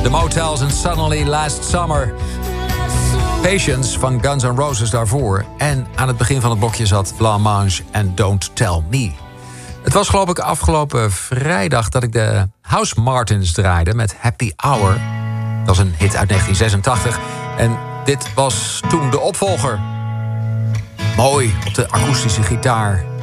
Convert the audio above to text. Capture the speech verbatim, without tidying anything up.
The Motels en Suddenly Last Summer. Patience van Guns N' Roses daarvoor. En aan het begin van het blokje zat Blancmange en Don't Tell Me. Het was geloof ik afgelopen vrijdag dat ik de House Martins draaide met Happy Hour. Dat was een hit uit negentien zesentachtig. En dit was toen de opvolger. Mooi op de akoestische gitaar.